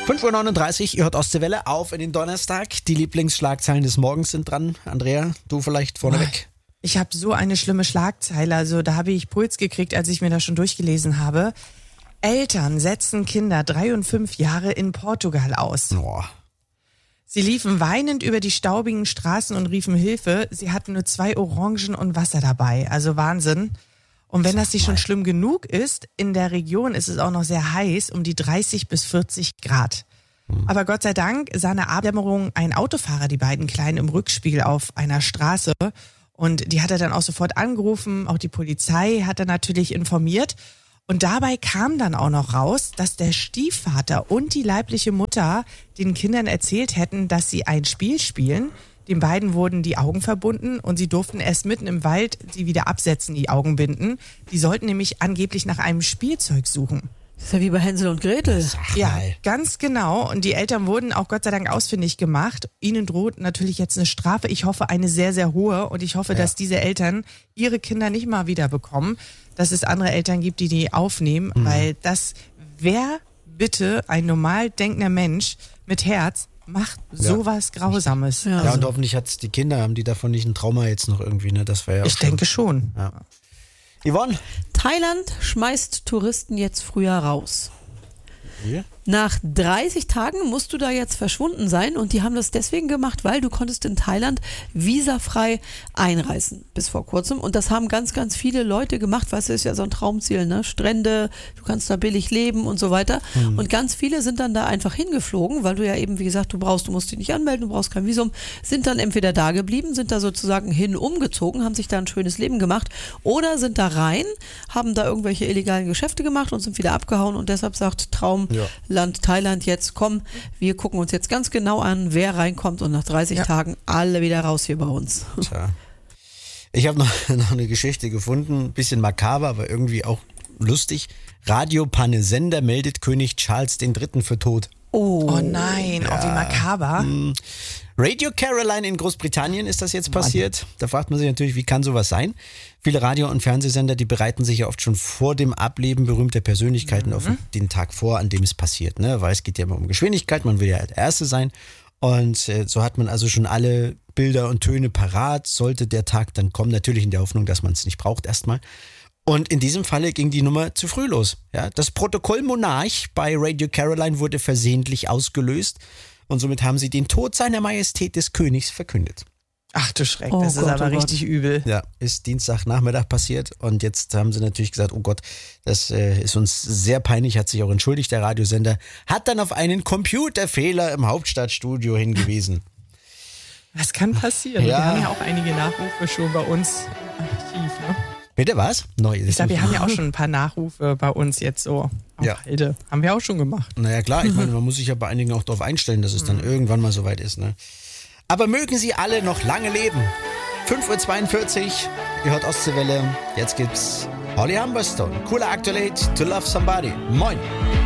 5:39 Uhr, ihr hört Ostseewelle auf in den Donnerstag. Die Lieblingsschlagzeilen des Morgens sind dran. Andrea, du vielleicht vorneweg. Ich habe so eine schlimme Schlagzeile, also da habe ich Puls gekriegt, als ich mir das schon durchgelesen habe. Eltern setzen Kinder 3 und 5 Jahre in Portugal aus. Boah. Sie liefen weinend über die staubigen Straßen und riefen Hilfe. Sie hatten nur 2 Orangen und Wasser dabei, also Wahnsinn. Und wenn das nicht schon schlimm genug ist, in der Region ist es auch noch sehr heiß, um die 30 bis 40 Grad. Aber Gott sei Dank sah in der Abenddämmerung ein Autofahrer die beiden Kleinen im Rückspiegel auf einer Straße. Und die hat er dann auch sofort angerufen, auch die Polizei hat er natürlich informiert. Und dabei kam dann auch noch raus, dass der Stiefvater und die leibliche Mutter den Kindern erzählt hätten, dass sie ein Spiel spielen. Den beiden wurden die Augen verbunden und sie durften erst mitten im Wald sie wieder absetzen, die Augenbinden. Die sollten nämlich angeblich nach einem Spielzeug suchen. Das ist ja wie bei Hänsel und Gretel. Ja, ganz genau. Und die Eltern wurden auch Gott sei Dank ausfindig gemacht. Ihnen droht natürlich jetzt eine Strafe. Ich hoffe, eine sehr, sehr hohe. Und ich hoffe, dass diese Eltern ihre Kinder nicht mal wieder bekommen. Dass es andere Eltern gibt, die aufnehmen. Weil wer bitte ein normal denkender Mensch mit Herz macht sowas Grausames. Ja, und hoffentlich haben die davon nicht ein Trauma jetzt noch irgendwie, ne? Das wäre ja auch Ich denke schon. Ja. Yvonne? Thailand schmeißt Touristen jetzt früher raus. Hier? Nach 30 Tagen musst du da jetzt verschwunden sein und die haben das deswegen gemacht, weil du konntest in Thailand visafrei einreisen bis vor kurzem und das haben ganz, ganz viele Leute gemacht, weil es ist ja so ein Traumziel, ne? Strände, du kannst da billig leben und so weiter und ganz viele sind dann da einfach hingeflogen, weil du ja eben, wie gesagt, du musst dich nicht anmelden, du brauchst kein Visum, sind dann entweder da geblieben, sind da sozusagen hin umgezogen, haben sich da ein schönes Leben gemacht oder sind da rein, haben da irgendwelche illegalen Geschäfte gemacht und sind wieder abgehauen und deshalb sagt Traumland Thailand jetzt, komm, wir gucken uns jetzt ganz genau an, wer reinkommt und nach 30 Tagen alle wieder raus hier bei uns. Tja. Ich habe noch eine Geschichte gefunden, ein bisschen makaber, aber irgendwie auch lustig. Radiopanne-Sender meldet König Charles III. Für tot. Oh nein, wie makaber. Radio Caroline in Großbritannien ist das jetzt passiert. Da fragt man sich natürlich, wie kann sowas sein? Viele Radio- und Fernsehsender, die bereiten sich ja oft schon vor dem Ableben berühmter Persönlichkeiten auf den Tag vor, an dem es passiert. Ne? Weil es geht ja immer um Geschwindigkeit, man will ja der Erste sein. Und so hat man also schon alle Bilder und Töne parat, sollte der Tag dann kommen. Natürlich in der Hoffnung, dass man es nicht braucht erstmal. Und in diesem Falle ging die Nummer zu früh los. Ja, das Protokoll Monarch bei Radio Caroline wurde versehentlich ausgelöst und somit haben sie den Tod seiner Majestät des Königs verkündet. Ach du Schreck, das ist aber richtig übel. Ja, ist Dienstagnachmittag passiert und jetzt haben sie natürlich gesagt, oh Gott, das ist uns sehr peinlich, hat sich auch entschuldigt, der Radiosender, hat dann auf einen Computerfehler im Hauptstadtstudio hingewiesen. Was kann passieren? Ja. Wir haben ja auch einige Nachrufe schon bei uns im Archiv, ne? Bitte was? Ich sag, wir haben ja auch schon ein paar Nachrufe bei uns jetzt so auf Halde. Haben wir auch schon gemacht. Naja klar, ich meine, man muss sich ja bei einigen auch darauf einstellen, dass es dann irgendwann mal soweit ist. Ne? Aber mögen sie alle noch lange leben. 5:42 Uhr, ihr hört Ostseewelle. Jetzt gibt's Holly Humberstone, Cooler Actuate, To Love Somebody. Moin.